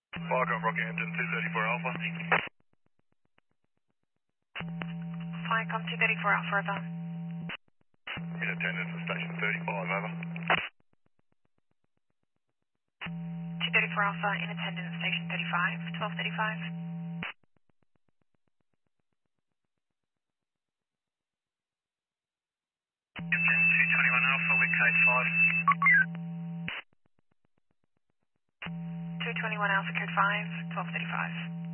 Falcon Rockhampton 234 Alpha. Flycom 234 Alpha, over. In attendance at station 35, over. 234 Alpha, in attendance, station 35, 1235. 221 Alpha, with code 5. 221 Alpha, code 5, 1235.